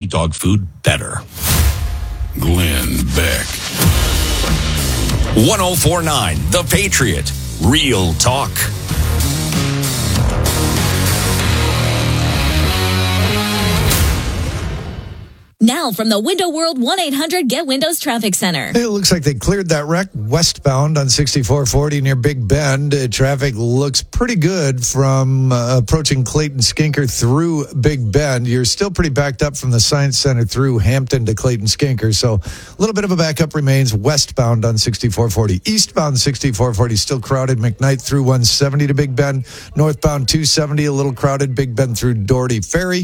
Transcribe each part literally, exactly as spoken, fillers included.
dog food better. Glenn Beck. one oh four point nine The Patriot. Real talk. Now from the Window World one eight hundred Get Windows Traffic Center. It looks like they cleared that wreck westbound on sixty-four forty near Big Bend. Uh, traffic looks pretty good from uh, approaching Clayton Skinker through Big Bend. You're still pretty backed up from the Science Center through Hampton to Clayton Skinker. So a little bit of a backup remains westbound on sixty-four forty. Eastbound sixty-four forty still crowded. McKnight through one seventy to Big Bend. Northbound two seventy a little crowded. Big Bend through Doherty Ferry.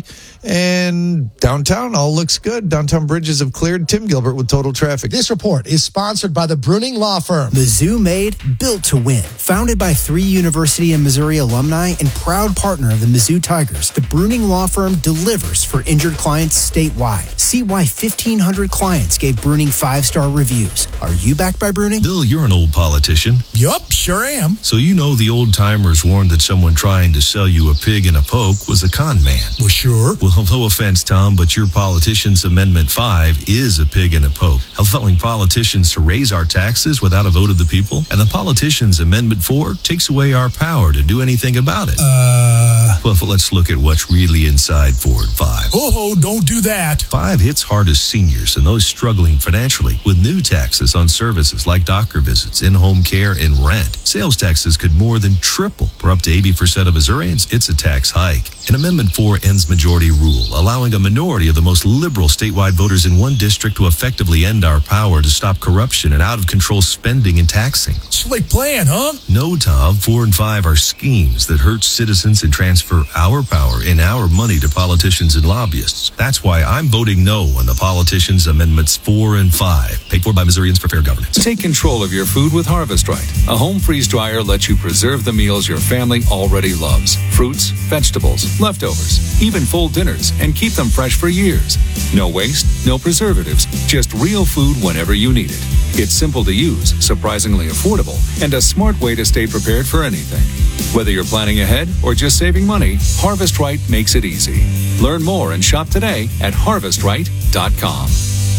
And downtown all looks good. Downtown bridges have cleared. Tim Gilbert with Total Traffic. This report is sponsored by the Bruning Law Firm. Mizzou made, built to win. Founded by three University of Missouri alumni and proud partner of the Mizzou Tigers, the Bruning Law Firm delivers for injured clients statewide. See why fifteen hundred clients gave Bruning five-star reviews. Are you backed by Bruning? Bill, you're an old politician. Yup, sure am. So you know the old-timers warned that someone trying to sell you a pig in a poke was a con man. Well, sure. Well, no offense, Tom, but your politician's Amendment five is a pig in a poke, allowing politicians to raise our taxes without a vote of the people, and the politician's Amendment four takes away our power to do anything about it. Uh... Well, let's look at what's really inside Ford five. Oh, don't do that. five hits hardest seniors and those struggling financially with new taxes on services like doctor visits, in-home care, and rent. Sales taxes could more than triple. For up to eighty percent of Missourians, it's a tax hike. And Amendment four ends majority rule, allowing a minority of the most liberal statewide voters in one district to effectively end our power to stop corruption and out-of-control spending and taxing. Slick plan, huh? No, Tom. Four and five are schemes that hurt citizens and transfer our power and our money to politicians and lobbyists. That's why I'm voting no on the politicians' amendments four and five, paid for by Missourians for fair governance. Take control of your food with Harvest Right. A home freeze dryer lets you preserve the meals your family already loves. Fruits, vegetables, leftovers, even full dinners, and keep them fresh for years. No waste, no preservatives, just real food whenever you need it. It's simple to use, surprisingly affordable, and a smart way to stay prepared for anything. Whether you're planning ahead or just saving money, Harvest Right makes it easy. Learn more and shop today at harvest right dot com.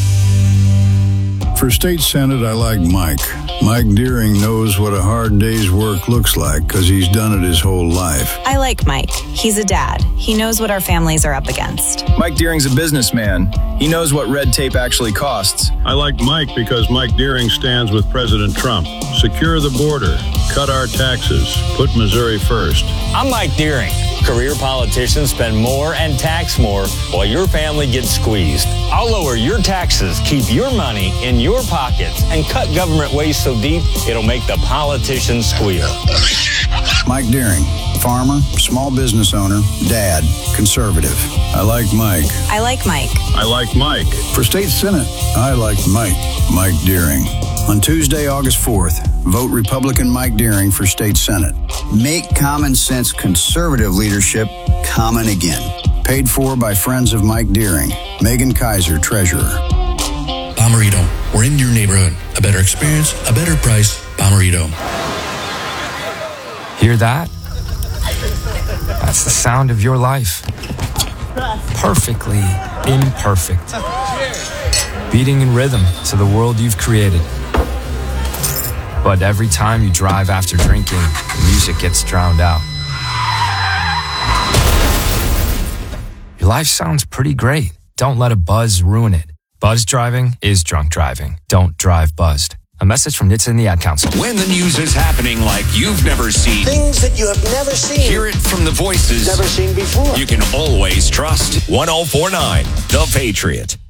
For state senate, I like Mike. Mike Deering knows what a hard day's work looks like because he's done it his whole life. I like Mike. He's a dad. He knows what our families are up against. Mike Deering's a businessman. He knows what red tape actually costs. I like Mike because Mike Deering stands with President Trump. Secure the border. Cut our taxes. Put Missouri first. I'm Mike Deering. Career politicians spend more and tax more while your family gets squeezed. I'll lower your taxes, keep your money in your pockets, and cut government waste so deep it'll make the politicians squeal. Mike Deering, farmer, small business owner, dad, conservative. I like Mike. I like Mike. I like Mike. For state senate, I like Mike. Mike Deering. On Tuesday, August fourth, vote Republican Mike Deering for state senate. Make common sense conservative leadership common again. Paid for by friends of Mike Deering. Megan Kaiser, treasurer. Bommarito, we're in your neighborhood. A better experience, a better price. Bommarito. Hear that? That's the sound of your life. Perfectly imperfect. Beating in rhythm to the world you've created. But every time you drive after drinking, the music gets drowned out. Your life sounds pretty great. Don't let a buzz ruin it. Buzz driving is drunk driving. Don't drive buzzed. A message from N H T S A and the Ad Council. When the news is happening like you've never seen. Things that you have never seen. Hear it from the voices Never seen before. you can always trust. one oh four point nine The Patriot.